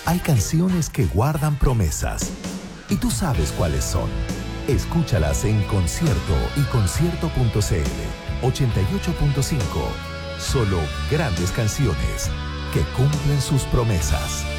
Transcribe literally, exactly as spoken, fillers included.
Hay canciones que guardan promesas. Y tú sabes cuáles son. Escúchalas en concierto y concierto punto c l. ochenta y ocho punto cinco. Solo grandes canciones que cumplen sus promesas.